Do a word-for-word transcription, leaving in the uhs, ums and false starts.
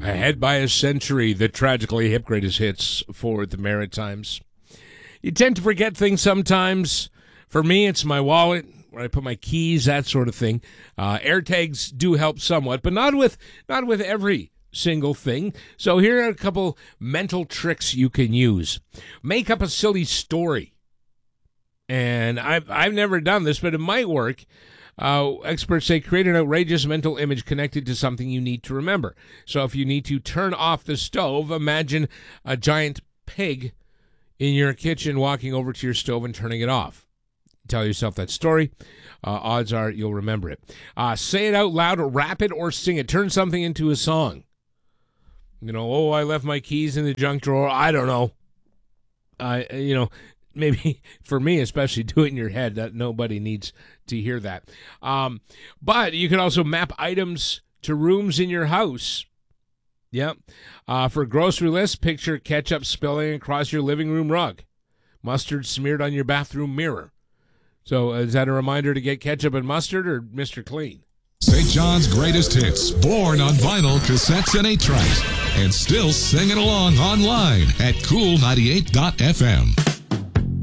Ahead by a century, the tragically hip greatest hits for the Maritimes. You tend to forget things sometimes. For me, it's my wallet, where I put my keys, that sort of thing. Uh, AirTags do help somewhat, but not with not with every single thing. So here are a couple mental tricks you can use. Make up a silly story. And I've, I've never done this, but it might work. Uh, experts say create an outrageous mental image connected to something you need to remember. So if you need to turn off the stove, imagine a giant pig in your kitchen walking over to your stove and turning it off. Tell yourself that story. Uh, odds are you'll remember it. Uh, say it out loud, rap it, or sing it. Turn something into a song. You know, oh, I left my keys in the junk drawer. I don't know. I, uh, you know, maybe for me, especially, do it in your head. That nobody needs to hear that. Um, but you can also map items to rooms in your house. Yep. Uh, for grocery list, picture ketchup spilling across your living room rug, mustard smeared on your bathroom mirror. So uh, is that a reminder to get ketchup and mustard or Mister Clean? Saint John's greatest hits, born on vinyl, cassettes, and eight tracks, and still singing along online at cool ninety-eight dot f m.